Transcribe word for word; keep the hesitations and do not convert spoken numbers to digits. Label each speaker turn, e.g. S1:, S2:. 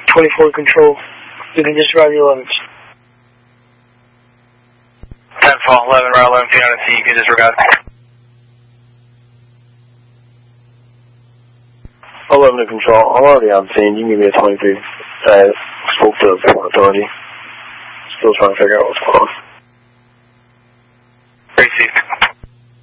S1: twenty-four control. You can just ride the elevens.
S2: ten four, eleven, route eleven, P on C, you can disregard.
S3: eleven to control, I'm already on scene. You can give me a twenty-three. I spoke to the Port Authority. Still trying to figure out what's going on.
S2: Receive.